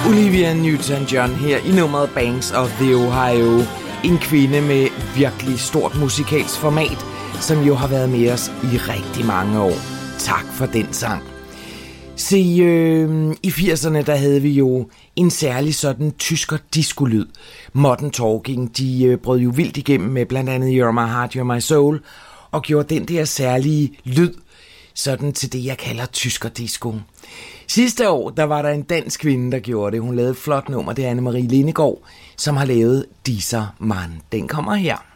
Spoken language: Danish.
Olivia Newton-John her i nummeret Banks of the Ohio. En kvinde med virkelig stort musikalsk format, som jo har været med os i rigtig mange år. Tak for den sang. Se, i 80'erne, der havde vi jo en særlig sådan tysker disco-lyd. Modern Talking, de brød jo vildt igennem med blandt andet You're My Heart, You're My Soul, og gjorde den der særlige lyd sådan til det, jeg kalder tysker disco. Sidste år, der var der en dansk kvinde, der gjorde det. Hun lavede et flot nummer, det er Anne-Marie Lindegaard, som har lavet Dieser Mann. Den kommer her.